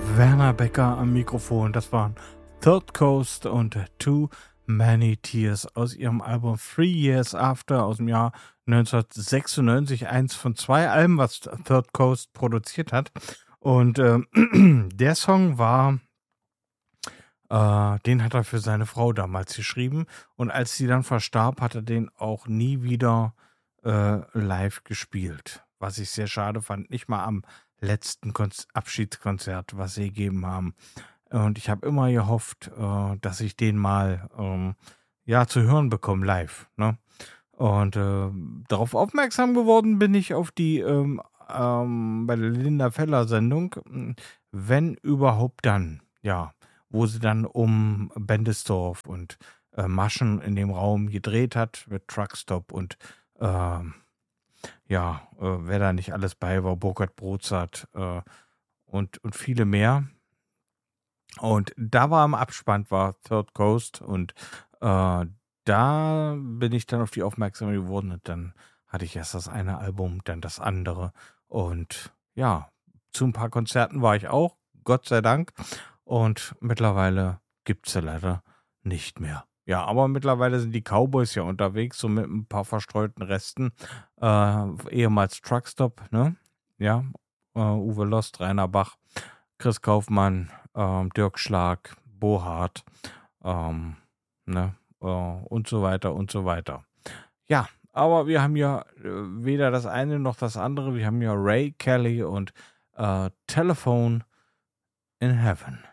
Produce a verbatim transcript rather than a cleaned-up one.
Werner Becker am Mikrofon. Das waren Third Coast und Too Many Tears aus ihrem Album Three Years After aus dem Jahr neunzehnhundertsechsundneunzig. Eins von zwei Alben, was Third Coast produziert hat. Und äh, der Song war, äh, den hat er für seine Frau damals geschrieben. Und als sie dann verstarb, hat er den auch nie wieder äh, live gespielt. Was ich sehr schade fand. Nicht mal am letzten Konz- Abschiedskonzert, was sie gegeben haben. Und ich habe immer gehofft, äh, dass ich den mal ähm, ja zu hören bekomme live. Ne? Und äh, darauf aufmerksam geworden bin ich auf die ähm, ähm, bei der Linda Feller Sendung, wenn überhaupt dann, ja, wo sie dann um Bendesdorf und äh, Maschen in dem Raum gedreht hat mit Truckstop und ähm, ja, äh, wer da nicht alles bei war, Burkhard Brotzat äh, und, und viele mehr. Und da war im Abspann war Third Coast und äh, da bin ich dann auf die aufmerksam geworden und dann hatte ich erst das eine Album, dann das andere und ja, zu ein paar Konzerten war ich auch, Gott sei Dank, und mittlerweile gibt es ja leider nicht mehr. Ja, aber mittlerweile sind die Cowboys ja unterwegs, so mit ein paar verstreuten Resten, äh, ehemals Truckstop, ne? Ja, äh, Uwe Lost, Rainer Bach, Chris Kaufmann, ähm, Dirk Schlag, Bohart, ähm, ne, äh, und so weiter und so weiter. Ja, aber wir haben ja äh, weder das eine noch das andere. Wir haben ja Ray Kelly und äh, Telephone in Heaven.